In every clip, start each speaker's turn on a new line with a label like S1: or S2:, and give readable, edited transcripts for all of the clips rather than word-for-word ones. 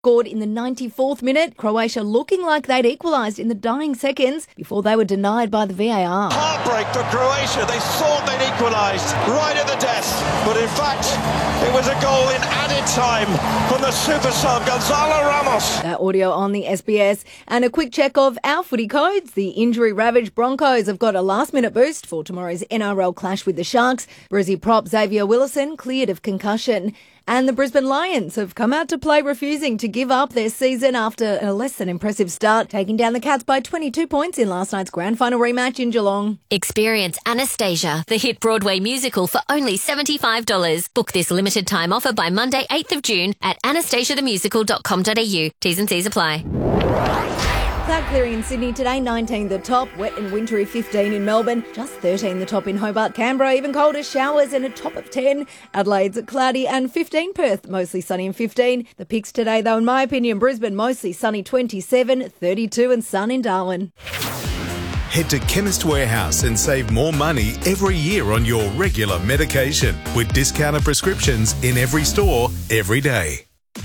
S1: scored in the 94th minute. Croatia looking like they'd equalised in the dying seconds before they were denied by the VAR.
S2: Heartbreak for Croatia. They thought they'd equalised right at the death, but in fact it was a goal in added time from the super sub Gonzalo Ramos.
S1: That audio on the SBS. And a quick check of our footy codes. The injury-ravaged Broncos have got a last-minute boost for tomorrow's NRL clash with the Sharks. Brizzy prop Xavier Willison cleared of concussion. And the Brisbane Lions have come out to play, refusing to give up their season after a less than impressive start, taking down the Cats by 22 points in last night's grand final rematch in Geelong.
S3: Experience Anastasia, the hit Broadway musical, for only $75. Book this limited time offer by Monday, 8th of June at anastasiathemusical.com.au. T's and C's apply.
S1: Cloud clearing in Sydney today, 19 the top, wet and wintry 15 in Melbourne, just 13 the top in Hobart, Canberra, even colder showers and a top of 10. Adelaide's cloudy and 15, Perth mostly sunny and 15. The picks today though, in my opinion, Brisbane mostly sunny 27, 32 and sun in Darwin.
S4: Head to Chemist Warehouse and save more money every year on your regular medication with discounted prescriptions in every store, every day.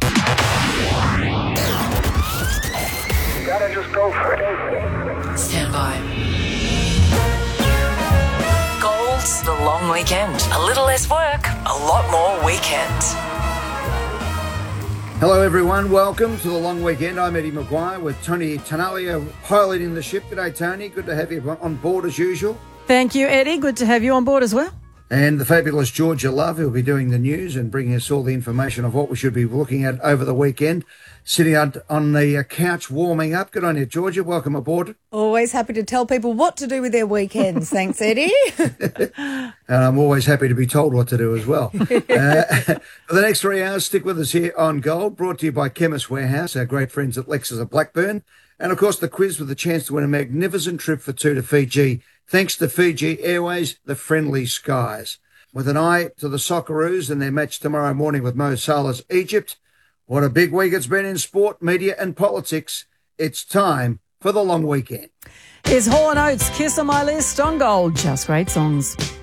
S5: Gotta just go for it.
S6: Stand by. Gold's the long weekend. A little less work, a lot more weekend.
S7: Hello everyone, welcome to the long weekend. I'm Eddie Maguire with Tony Tanalia piloting the ship. G'day Tony, good to have you on board as usual.
S8: Thank you, Eddie. Good to have you on board as well.
S7: And the fabulous Georgia Love, who'll be doing the news and bringing us all the information of what we should be looking at over the weekend. Sitting out on the couch warming up. Good on you, Georgia. Welcome aboard.
S1: Always happy to tell people what to do with their weekends. Thanks, Eddie.
S7: And I'm always happy to be told what to do as well. For the next 3 hours, stick with us here on Gold, brought to you by Chemist Warehouse, our great friends at Lexus of Blackburn. And, of course, the quiz with a chance to win a magnificent trip for two to Fiji, thanks to Fiji Airways, the friendly skies. With an eye to the Socceroos and their match tomorrow morning with Mo Salah's Egypt. What a big week it's been in sport, media and politics. It's time for the long weekend.
S8: Here's Hall & Oates, Kiss on My List on Gold. Just great songs.